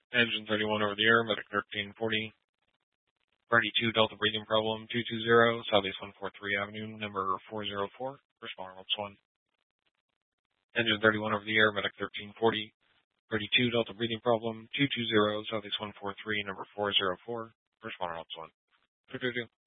Engine 31 over the air, medic 1340. Party 2, Delta breathing problem, 220, Southeast 143 Avenue, number 404, responding Ops 1. Engine 31 over the air, medic 1340. Party 2, Delta breathing problem, 220, Southeast 143, number 404, responding Ops 1. 222.